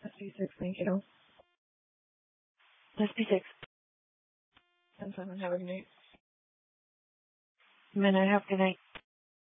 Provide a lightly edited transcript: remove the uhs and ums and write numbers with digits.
SP6, thank you. SP6. 10-7, have a good night. Men, I have good night.